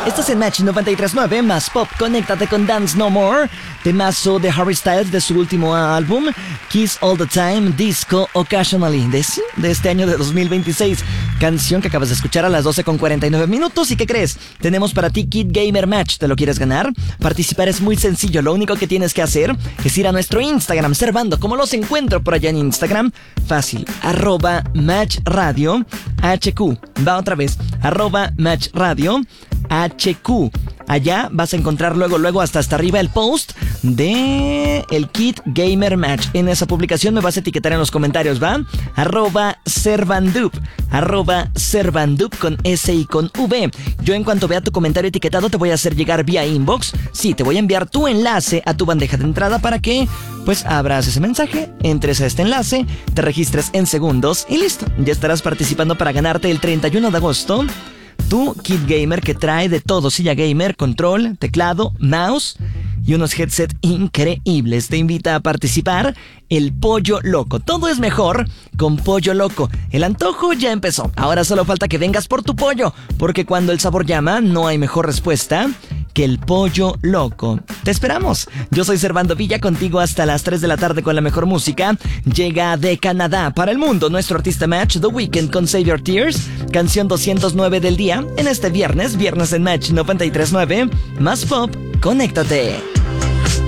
Estás en Match 93.9, más pop, conéctate con Dance No More, temazo de Harry Styles de su último álbum, Kiss All The Time, Disco Occasionally, de este año de 2026. Canción que acabas de escuchar a las 12:49. ¿Y qué crees? Tenemos para ti Kid Gamer Match. ¿Te lo quieres ganar? Participar es muy sencillo. Lo único que tienes que hacer es ir a nuestro Instagram, Servando. ¿Cómo los encuentro por allá en Instagram? Fácil, @MatchRadio HQ. Va otra vez, @MatchRadio HQ. Allá vas a encontrar luego hasta arriba el post de el Kid Gamer Match. En esa publicación me vas a etiquetar en los comentarios, ¿va? @Servandup con S y con V. Yo en cuanto vea tu comentario etiquetado te voy a hacer llegar vía inbox. Sí, te voy a enviar tu enlace a tu bandeja de entrada para que pues abras ese mensaje, entres a este enlace, te registres en segundos y listo. Ya estarás participando para ganarte el 31 de agosto tu kit gamer que trae de todo: silla gamer, control, teclado, mouse y unos headset increíbles. Te invita a participar el Pollo Loco. Todo es mejor con Pollo Loco. El antojo ya empezó. Ahora solo falta que vengas por tu pollo, porque cuando el sabor llama, no hay mejor respuesta que el Pollo Loco. Te esperamos. Yo soy Servando Villa, contigo hasta las 3 de la tarde con la mejor música. Llega de Canadá para el mundo nuestro artista Match, The Weeknd con Save Your Tears, canción 209 del día, en este viernes en Match 93.9, más pop, conéctate.